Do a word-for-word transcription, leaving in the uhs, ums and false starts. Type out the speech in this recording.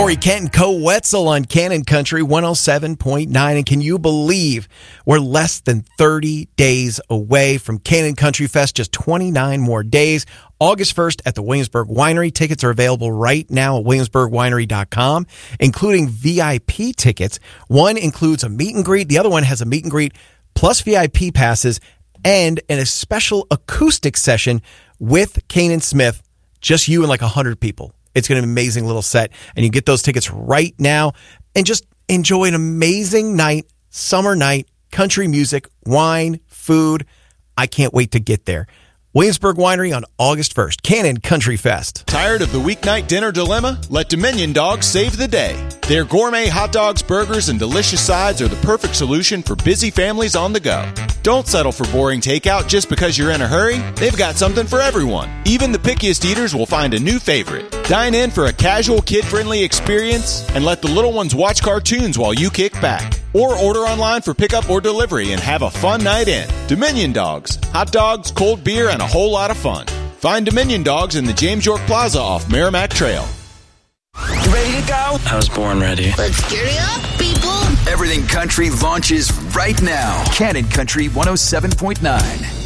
Corey Kent and Co. Wetzel on Cannon Country one oh seven point nine. And can you believe we're less than thirty days away from Cannon Country Fest? Just twenty-nine more days. August first at the Williamsburg Winery. Tickets are available right now at williamsburg winery dot com, including V I P tickets. One includes a meet and greet. The other one has a meet and greet plus V I P passes and a special acoustic session with Kanan Smith. Just you and like one hundred people. It's going to be an amazing little set, and you get those tickets right now and just enjoy an amazing night, summer night, country music, wine, food. I can't wait to get there. Williamsburg Winery on August first. Cannon Country Fest. Tired of the weeknight dinner dilemma? Let Dominion Dogs save the day. Their gourmet hot dogs, burgers, and delicious sides are the perfect solution for busy families on the go. Don't settle for boring takeout just because you're in a hurry. They've got something for everyone. Even the pickiest eaters will find a new favorite. Dine in for a casual, kid-friendly experience and let the little ones watch cartoons while you kick back. Or order online for pickup or delivery and have a fun night in. Dominion Dogs. Hot dogs, cold beer, and a whole lot of fun. Find Dominion Dogs in the James York Plaza off Merrimack Trail. You ready to go? I was born ready. Let's get it up, people. Everything Country launches right now. Cannon Country one oh seven point nine.